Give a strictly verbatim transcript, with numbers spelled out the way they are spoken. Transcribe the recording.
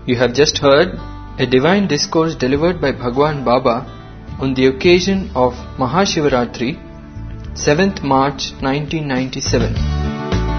You have just heard a divine discourse delivered by Bhagwan Baba on the occasion of Mahashivaratri, seventh March nineteen ninety-seven.